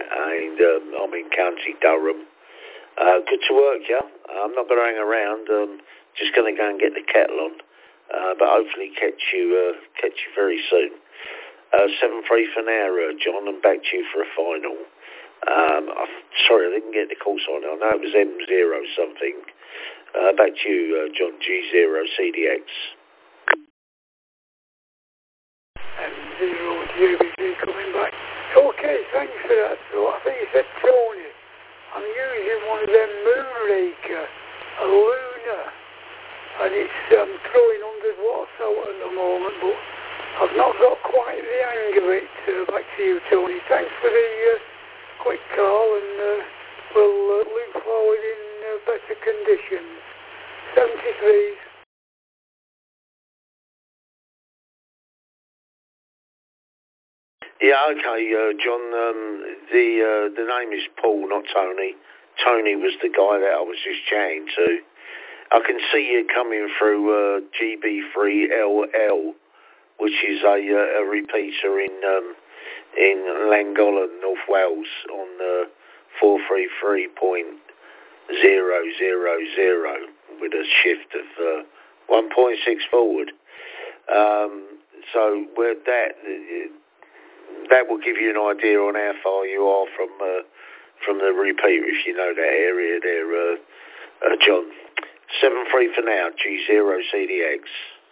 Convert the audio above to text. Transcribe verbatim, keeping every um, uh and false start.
and um, I'm in County Durham. Uh, good to work, yeah. I'm not going to hang around. Um, just going to go and get the kettle on, uh, but hopefully catch you uh, catch you very soon. Uh, seven three for now, uh, John, and back to you for a final. Um, I, sorry, I didn't get the call sign. I know it was M zero something. Uh, back to you, uh, John, G zero C D X. M zero J B C coming back. Okay, thanks for that. So I think you said Tony. I'm using one of them Moonraker, a Luna, and it's um, throwing one hundred watts out at the moment, but I've not got quite the hang of it. Uh, back to you, Tony. Thanks for the uh, quick call, and uh, we'll uh, look forward in uh, better conditions. seventy-three. Yeah, okay, uh, John. Um, the uh, the name is Paul, not Tony. Tony was the guy that I was just chatting to. I can see you coming through uh, G B three L L, which is a, uh, a repeater in um, in Llangollen, North Wales, on uh, four three three point zero zero zero with a shift of uh, one point six forward. Um, so with that. Uh, That will give you an idea on how far you are from uh, from the repeater, if you know that area there, uh, uh, John. seven three for now, G zero C D X.